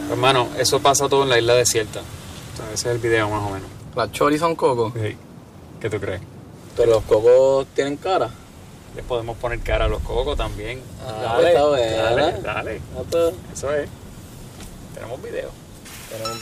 Hermano, eso pasa todo en la isla desierta. O sea, ese es el video más o menos. ¿Las choris son cocos? Sí. ¿Qué tú crees? Pero los cocos tienen cara. Le podemos poner cara a los cocos también. Está bueno. dale. Ah, pues, Eso es. Tenemos video. tenemos